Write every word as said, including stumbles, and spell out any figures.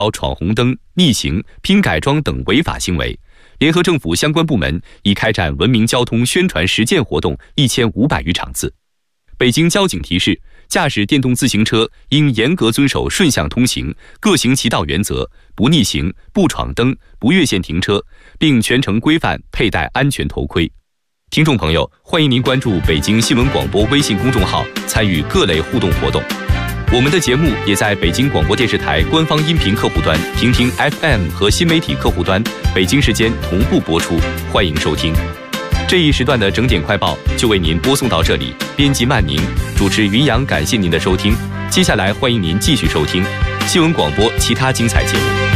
闯红灯、逆行、拼改装等违法行为。联合政府相关部门已开展文明交通宣传实践活动一千五百余场次。北京交警提示，驾驶电动自行车应严格遵守顺向通行、各行其道原则，不逆行、不闯灯、不越线停车，并全程规范佩戴安全头盔。听众朋友，欢迎您关注北京新闻广播微信公众号，参与各类互动活动。我们的节目也在北京广播电视台官方音频客户端、婷婷 F M 和新媒体客户端北京时间同步播出，欢迎收听。这一时段的整点快报就为您播送到这里，编辑曼宁，主持云阳，感谢您的收听。接下来欢迎您继续收听新闻广播其他精彩节目。